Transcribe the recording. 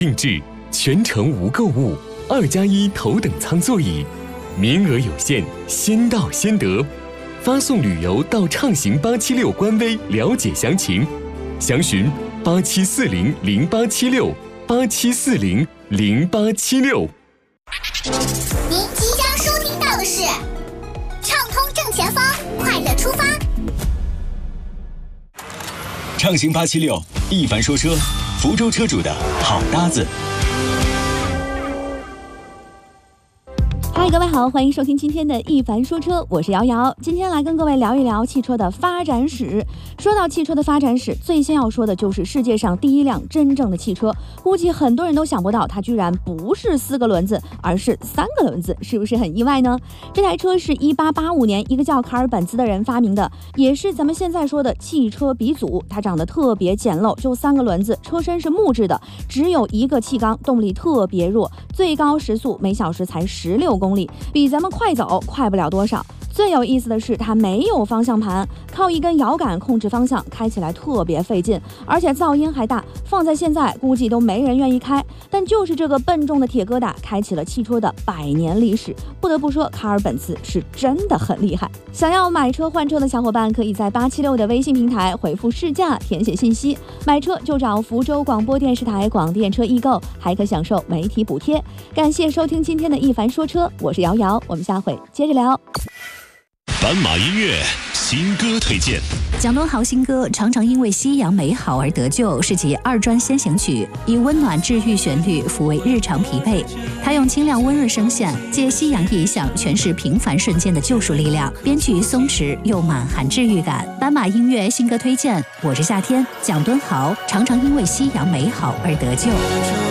定制，全程无购物，2+1头等舱座椅，名额有限，先到先得。发送旅游到畅行876官微了解详情，详询87400876，87400876。 您即将收听到的是畅通正前方，快乐出发。 畅行876，一凡说车，福州车主的好搭子。 嗨，各位好，欢迎收听今天的一凡说车，我是瑶瑶。今天来跟各位聊一聊汽车的发展史。说到汽车的发展史，最先要说的就是世界上第一辆真正的汽车。估计很多人都想不到，它居然不是4个轮子，而是3个轮子，是不是很意外呢？这台车是1885年一个叫卡尔本兹的人发明的，也是咱们现在说的汽车鼻祖。它长得特别简陋，就3个轮子，车身是木质的，只有1个气缸，动力特别弱，最高时速每小时才16公里，比咱们快走快不了多少。最有意思的是，它没有方向盘，靠一根摇杆控制方向，开起来特别费劲，而且噪音还大，放在现在估计都没人愿意开。但就是这个笨重的铁疙瘩，开启了汽车的100年历史。不得不说，卡尔本茨是真的很厉害。想要买车换车的小伙伴，可以在876的微信平台回复试驾，填写信息，买车就找福州广播电视台广电车易购，还可享受媒体补贴。感谢收听今天的一凡说车，我是瑶瑶，我们下回接着聊。 斑马音乐新歌推荐。 蒋敦豪新歌《常常因为夕阳美好而得救》是其2专先行曲，以温暖治愈旋律抚慰日常疲惫。他用清亮温润声线，借夕阳意象诠释平凡瞬间的救赎力量，编曲松弛又满含治愈感。斑马音乐新歌推荐，我是夏天，蒋敦豪《常常因为夕阳美好而得救》。